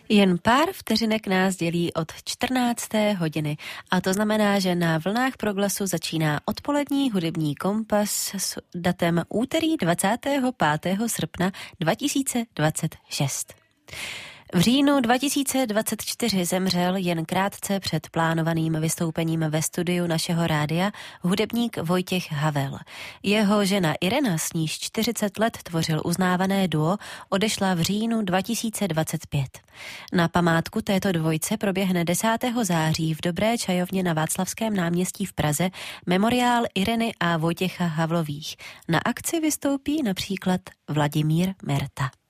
Jen pár vteřinek nás dělí od 14. hodiny a to znamená, že na vlnách Proglasu začíná odpolední hudební kompas s datem úterý 25. srpna 2026. V říjnu 2024 zemřel jen krátce před plánovaným vystoupením ve studiu našeho rádia hudebník Vojtěch Havel. Jeho žena Irena, s níž 40 let tvořil uznávané duo, odešla v říjnu 2025. Na památku této dvojce proběhne 10. září v Dobré čajovně na Václavském náměstí v Praze memoriál Ireny a Vojtěcha Havlových. Na akci vystoupí například Vladimír Merta.